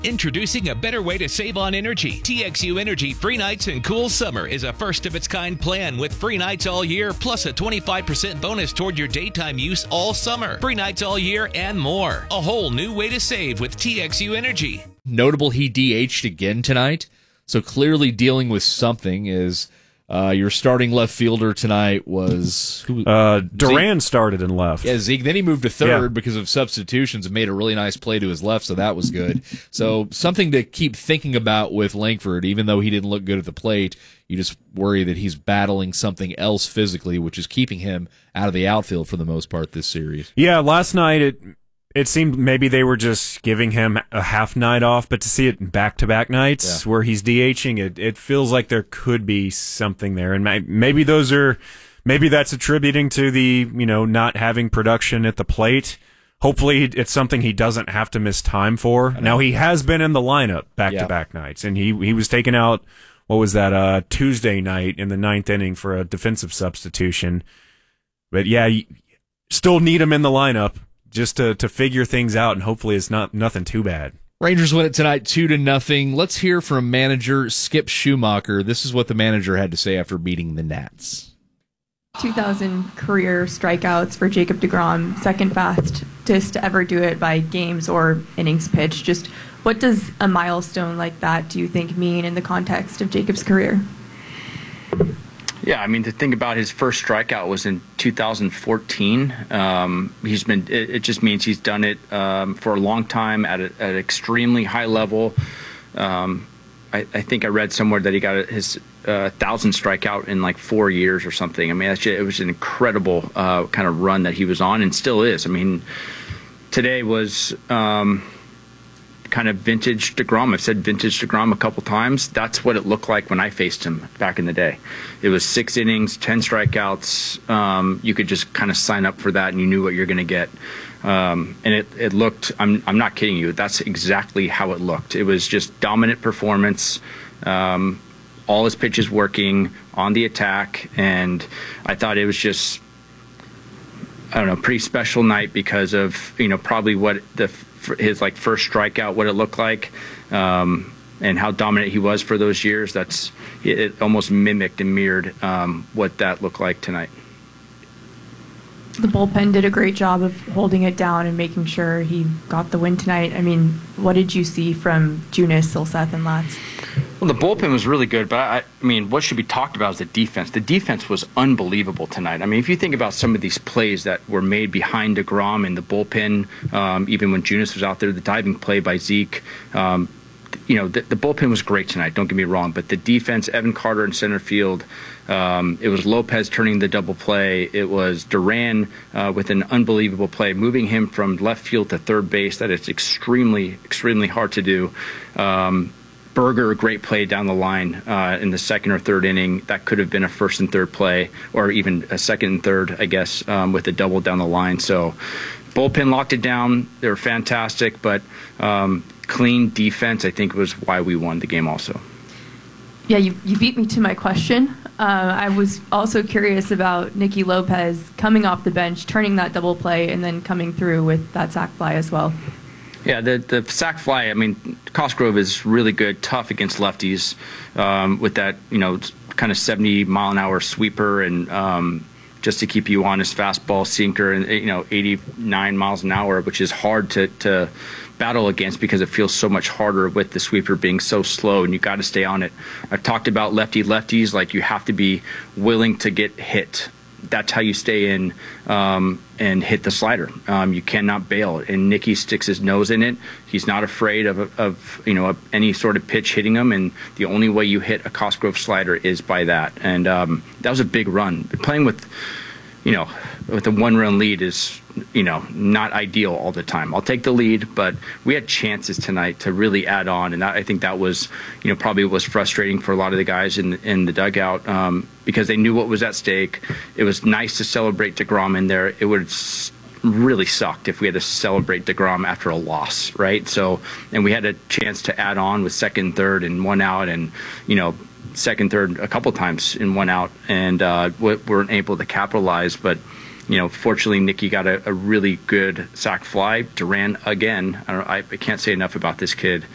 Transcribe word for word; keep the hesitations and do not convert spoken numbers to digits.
Introducing a better way to save on energy. T X U Energy Free Nights and Cool Summer is a first-of-its-kind plan with free nights all year, plus a twenty-five percent bonus toward your daytime use all summer. Free nights all year and more. A whole new way to save with T X U Energy. Notable he D H'd again tonight, so clearly dealing with something. Is uh, your starting left fielder tonight was... Who, uh, Duran Zeke. Started and left. Yeah, Zeke. Then he moved to third yeah. because of substitutions and made a really nice play to his left, so that was good. So something to keep thinking about with Langford, even though he didn't look good at the plate. You just worry that he's battling something else physically, which is keeping him out of the outfield for the most part this series. Yeah, last night it... It seemed maybe they were just giving him a half night off, but to see it back-to-back nights yeah. where he's DHing, it, it feels like there could be something there. And maybe those are, maybe that's attributing to the, you know, not having production at the plate. Hopefully it's something he doesn't have to miss time for. Now, he has been in the lineup back-to-back yeah. nights, and he, he was taken out, what was that, uh, Tuesday night in the ninth inning for a defensive substitution. But yeah, you still need him in the lineup. Just to, to figure things out, and hopefully it's not nothing too bad. Rangers win it tonight two to nothing. Let's hear from manager Skip Schumacher. This is what the manager had to say after beating the Nats. two thousand career strikeouts for Jacob deGrom, second fastest to ever do it by games or innings pitched. Just what does a milestone like that, do you think, mean in the context of Jacob's career? Yeah, I mean, to think about his first strikeout was in two thousand fourteen. Um, he's been. It, it just means he's done it um, for a long time at, a, at an extremely high level. Um, I, I think I read somewhere that he got his uh, thousand strikeout in like four years or something. I mean, that's just, it was an incredible uh, kind of run that he was on, and still is. I mean, today was. Um, kind of vintage DeGrom. I've said vintage DeGrom a couple times. That's what it looked like when I faced him back in the day. It was six innings, ten strikeouts. Um, you could just kind of sign up for that, and you knew what you're going to get. Um, and it, it looked, I'm, I'm not kidding you, that's exactly how it looked. It was just dominant performance, um, all his pitches working on the attack, and I thought it was just, I don't know, pretty special night because of, you know, probably what the his like first strikeout, what it looked like, um, and how dominant he was for those years. That's it almost mimicked and mirrored um, what that looked like tonight. The bullpen did a great job of holding it down and making sure he got the win tonight. I mean, what did you see from Junis, Silseth, and Latz? Well, the bullpen was really good, but I, I mean, what should be talked about is the defense. The defense was unbelievable tonight. I mean, if you think about some of these plays that were made behind DeGrom in the bullpen, um, even when Junis was out there, the diving play by Zeke, um, you know, the, the bullpen was great tonight, don't get me wrong, but the defense, Evan Carter in center field, um, it was Lopez turning the double play, it was Duran uh, with an unbelievable play, moving him from left field to third base. That is extremely, extremely hard to do. Um, Berger, a great play down the line uh, in the second or third inning. That could have been a first and third play, or even a second and third, I guess, um, with a double down the line. So bullpen locked it down. They were fantastic, but um, clean defense, I think, was why we won the game also. Yeah, you, you beat me to my question. Uh, I was also curious about Nicky Lopez coming off the bench, turning that double play, and then coming through with that sac fly as well. Yeah, the the sac fly, I mean, Cosgrove is really good, tough against lefties um, with that, you know, kind of seventy mile an hour sweeper, and um, just to keep you on his fastball sinker, and, you know, eighty-nine miles an hour, which is hard to, to battle against because it feels so much harder with the sweeper being so slow, and you got to stay on it. I've talked about lefty lefties, like you have to be willing to get hit. That's how you stay in um, and hit the slider. Um, you cannot bail. And Nicky sticks his nose in it. He's not afraid of, of you know, any sort of pitch hitting him. And the only way you hit a Cosgrove slider is by that. And um, that was a big run. Playing with, you know, with a one-run lead is, you know, not ideal all the time. I'll take the lead, but we had chances tonight to really add on, and that, I think that was, you know, probably was frustrating for a lot of the guys in in the dugout um, because they knew what was at stake. It was nice to celebrate DeGrom in there. It would really sucked if we had to celebrate DeGrom after a loss, right? So, and we had a chance to add on with second, third, and one out, and, you know, second, third a couple times in one out, and uh, weren't able to capitalize, but. You know, fortunately, Nicky got a, a really good sac fly. Duran, again, I, don't, I can't say enough about this kid.